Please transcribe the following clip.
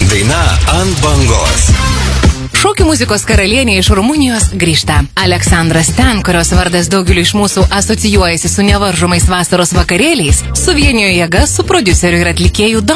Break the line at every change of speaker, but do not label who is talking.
Daina ant bangos.
Šokių muzikos karalienė iš Rumunijos grįžta. Aleksandra Stan, kurios vardas daugeliu iš mūsų asocijuojasi su nevaržomais vasaros vakarėliais, suvienijo jėgas su prodiuseriu ir atlikėju